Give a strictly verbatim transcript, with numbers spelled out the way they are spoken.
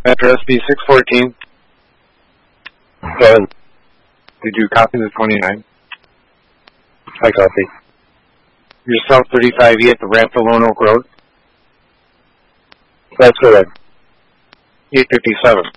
Address B six fourteen. Go ahead. Did you copy the twenty-nine? I copy. You're South thirty-five E at the ramp to Lone Oak Road? That's correct. eight fifty-seven.